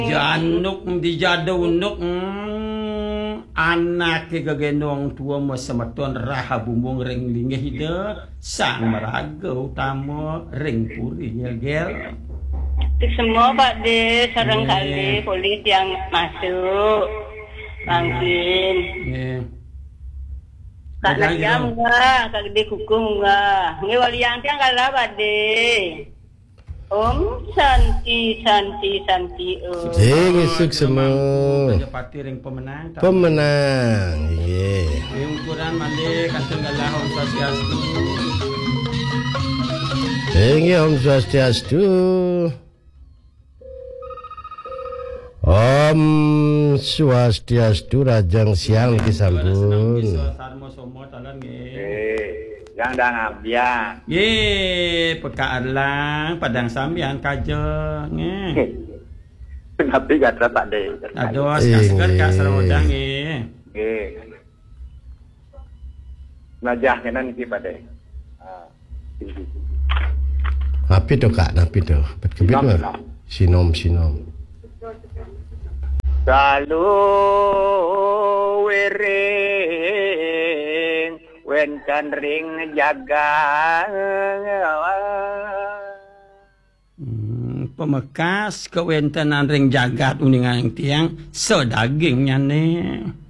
Januk di jadunuk anak ke genong tua mo samaton raha bumbung ring linggih ide sang maraga utama ring puri ya gel. Semua Pak De sarang kali polis yang masuk mungkin. Kak Najam enggak, Kak Gede Kukum enggak. Nge wali yang tiang kalah Pak De. Om Santi. Isuk semua. Pati ring pemenang. Pemenang. Iya. Yung ukuran mandi kantong galah Om Swastiastu. Om Swastiastu. Om Swastiastu rajang siang lagi sampun. Sarmo somo talan Yang dah ngabian. Pekaan lang padang sambian kaje Tapi gak Pak De. Ados kasker kak serodang Najah kenan iki Pak De. Napi tu kak, napi tu. Kebit mah. Sinom. Lalu wering wenkan ring jaga pemekas kewentanan ring jagat uningan tiang sedagingnya nih